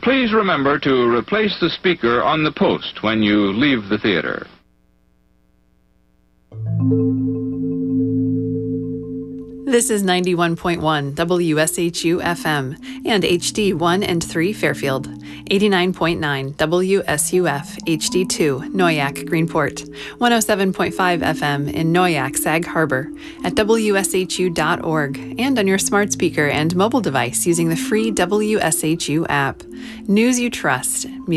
Please remember to replace the speaker on the post when you leave the theater. This is 91.1 WSHU FM and HD 1 and 3 Fairfield, 89.9 WSUF HD2 Noyak Greenport, 107.5 FM in Noyak Sag Harbor, at WSHU.org, and on your smart speaker and mobile device using the free WSHU app. News you trust.